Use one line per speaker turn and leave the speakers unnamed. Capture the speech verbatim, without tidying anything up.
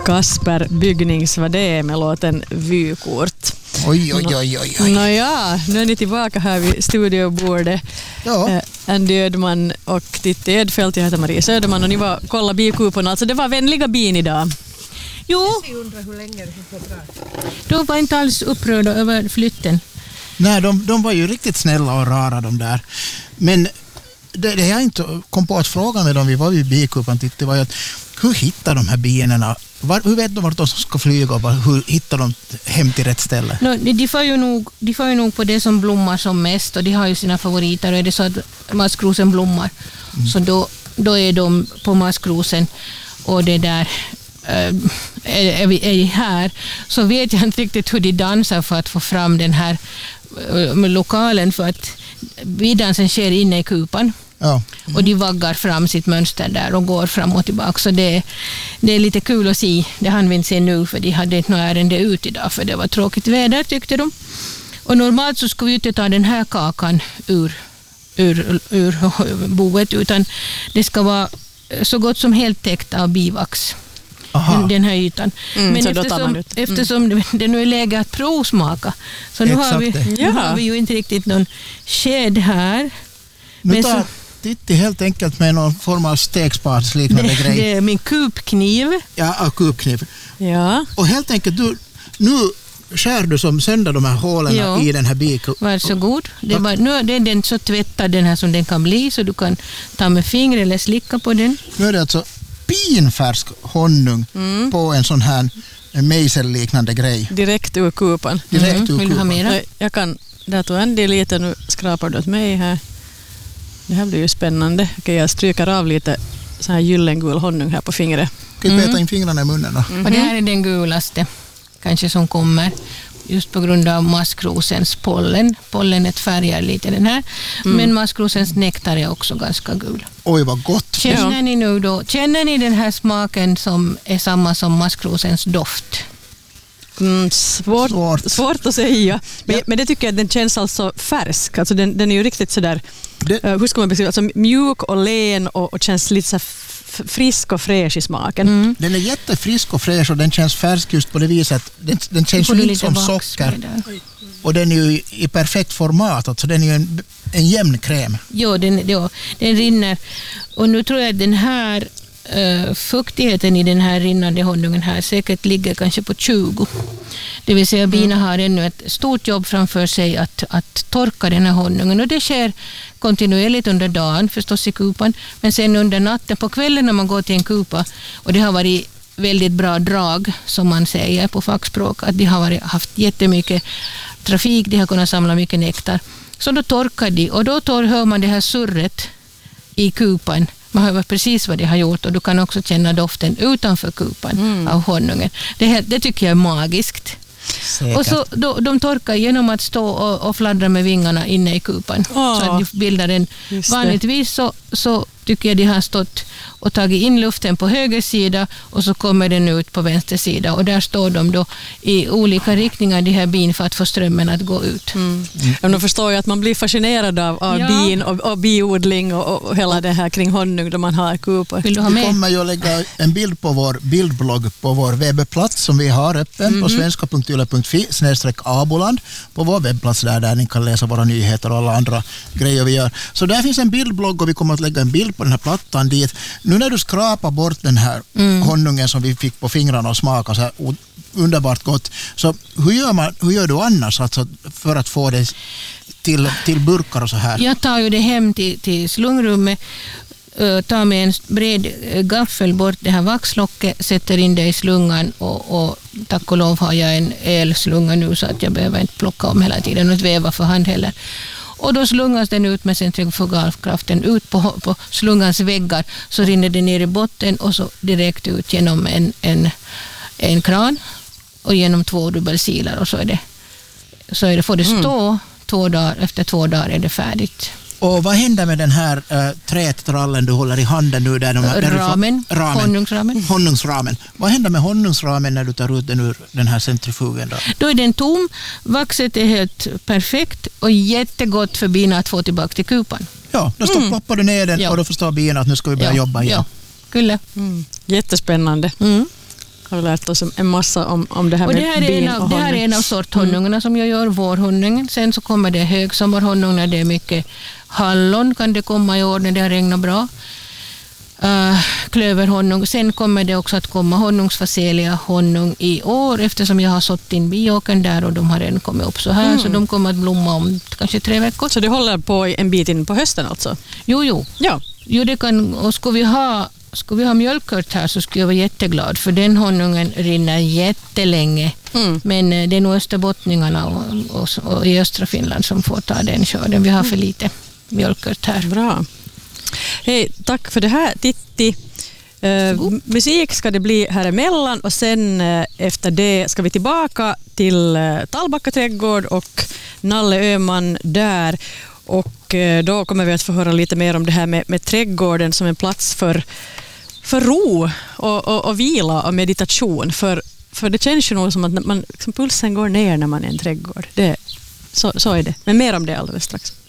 Kasper Bygnings vad det är med låten Vykort.
Oj, oj, oj, oj, oj.
Nåja, nu är ni tillbaka här vid studiobordet.
Ja.
Äh, Andy Ödman och Titti Edfeldt, jag heter Maria Söderman och ni var kolla bikuporna. Alltså det var vänliga bin idag.
Jo, de var inte alls upprörda över flytten.
Nej, de, de var ju riktigt snälla och rara de där. Men det, det jag inte kom på att fråga med dem, vi var vid bikupan, Titti, var ju att hur hittar de här bina? Var, hur vet de vart de ska flyga och var, hur hittar de hem till rätt ställe?
No, de, får ju nog, de får ju nog på det som blommar som mest och de har ju sina favoriter och är det så att maskrosen blommar mm. så då, då är de på maskrosen och det där äh, är, är, vi, är här så vet jag inte riktigt hur de dansar för att få fram den här äh, lokalen för att bidansen sker inne i kupan.
Ja. Mm.
Och de vaggar fram sitt mönster där och går fram och tillbaka. Så det, det är lite kul att se. Det hann vi inte se nu för de hade inte något ärende ut idag för det var tråkigt väder tyckte de. Och normalt så ska vi inte ta den här kakan ur, ur, ur boet utan det ska vara så gott som helt täckt av bivax. Den, den här ytan.
Mm,
men
så
eftersom,
mm.
eftersom det, det nu är läge att provsmaka så nu har, vi, nu har vi ju inte riktigt någon sked här.
Nu tar Titti helt enkelt med någon form av stekspadsliknande
det,
grej.
Det är min kubkniv.
Ja, kubkniv.
Ja.
Och helt enkelt, du, nu skär du som sönder de här hålen ja. I den här bikupan.
Varsågod. Det är bara, nu är den så tvättad den här som den kan bli så du kan ta med fingret eller slicka på den.
Nu är det alltså pinfärsk honung mm. på en sån här mejselliknande grej.
Direkt ur kupan.
Direkt mm. ur
Vill du ha mera?
Jag kan, där tog Andy lite, nu skrapar du åt mig här. Det här blir ju spännande. Okej, jag stryker av lite så här gyllengul honung här på fingret.
Kan du mm. peta in fingrarna i munnen då?
Mm-hmm. Och det här är den gulaste kanske som kommer just på grund av maskrosens pollen. Pollenet färgar lite den här. Mm. Men maskrosens nektar är också ganska gul.
Oj, vad gott.
Känner ja. ni nu då, känner ni den här smaken som är samma som maskrosens doft?
Mm, svårt, svårt. svårt att säga. Men, ja. men det tycker jag att den känns alltså färsk. Alltså den, den är ju riktigt sådär, det, uh, hur ska man beskriva, alltså mjuk och len och, och känns lite så f- frisk och fräsch i smaken. Mm.
Den är jättefrisk och fräsch och den känns färsk just på det viset. Den, den känns ju inte som socker. Och den är ju i perfekt format, alltså den är ju en, en jämn kräm.
Jo, den, ja, den rinner. Och nu tror jag att den här Uh, fuktigheten i den här rinnande honungen här säkert ligger kanske på tjugo. Det vill säga bina har ännu ett stort jobb framför sig att, att torka den här honungen och det sker kontinuerligt under dagen förstås i kupan men sen under natten på kvällen när man går till en kupa och det har varit väldigt bra drag som man säger på fackspråk att de har varit, haft jättemycket trafik, de har kunnat samla mycket nektar så då torkar de och då tor- hör man det här surret i kupan. Man hör precis vad de har gjort och du kan också känna doften utanför kupan mm. av honungen. Det, här, det tycker jag är magiskt. Säkert. Och så då, de torkar genom att stå och, och fladdra med vingarna inne i kupan. Oh. Så att de bildar en. Vanligtvis så, så tycker jag de har stått och tagit in luften på höger sida och så kommer den ut på vänster sida och där står de då i olika riktningar de här bin för att få strömmen att gå ut.
Mm. Mm. De förstår ju att man blir fascinerad av, av ja. bin och, och biodling och, och hela det här kring honung då man har kupor.
Vill du ha med? Vi kommer ju att lägga en bild på vår bildblogg på vår webbplats som vi har öppen mm. på svenska punkt yle punkt fi snedstreck aboland på vår webbplats där, där ni kan läsa våra nyheter och alla andra grejer vi gör. Så där finns en bildblogg och vi kommer att lägga en bild på den här plattan dit. Nu när du skrapar bort den här mm. honungen som vi fick på fingrarna och smaka så här underbart gott. Så hur gör, man, hur gör du annars alltså för att få det till, till burkar och så här?
Jag tar ju det hem till, till slungrummet, uh, tar med en bred gaffel bort det här vaxlocket, sätter in det i slungan och, och tack och lov har jag en elslunga nu så att jag behöver inte plocka om hela tiden och väva för hand heller. Och då slungas den ut med centrifugalkraften ut på, på slungans väggar så rinner det ner i botten och så direkt ut genom en, en, en kran och genom två dubbelsilar och så är det, så är det, får det stå mm. två dagar, efter två dagar är det färdigt.
Och vad händer med den här äh, trätrallen du håller i handen nu? Där de, där
ramen,
får, ramen,
honungsramen.
honungsramen. Vad händer med honungsramen när du tar ut den ur den här centrifugen? Då,
då är den tom, vaxet är helt perfekt och jättegott för bina att få tillbaka till kupan.
Ja, då stoppar mm. du ner den ja. och då förstår bina att nu ska vi börja
ja.
jobba igen.
Ja, kulle.
Mm. Jättespännande.
Mm.
har lärt oss en massa om, om det här
och
med
det här
bin
är en av,
och
det här
honung.
är en av sorthonungarna mm. som jag gör, vårhonungen. Sen så kommer det högsommarhonung när det är mycket hallon, kan det komma i år när det har regnat bra. Uh, klöverhonung. Sen kommer det också att komma honungsfacelia honung i år, eftersom jag har sått in biåkern där och de har redan kommit upp så här, mm. så de kommer att blomma om kanske tre veckor.
Så det håller på en bit in på hösten alltså?
Jo, jo.
Ja.
Jo, det kan, och ska vi ha Skulle vi ha mjölkört här så skulle jag vara jätteglad, för den honungen rinner jättelänge. Mm. Men det är nog österbottningarna och, och, och i östra Finland som får ta den skörden. Vi har för lite mjölkört här.
Bra. Hej, tack för det här, Titti. Uh, musik ska det bli här emellan och sen uh, efter det ska vi tillbaka till uh, Tallbacka trädgård och Nalle Öhman där. Och uh, då kommer vi att få höra lite mer om det här med, med trädgården som en plats för, för ro och, och, och vila och meditation. För, för det känns ju nog som att man, liksom, pulsen går ner när man är i en trädgård. Det, så, så är det. Men mer om det alldeles strax.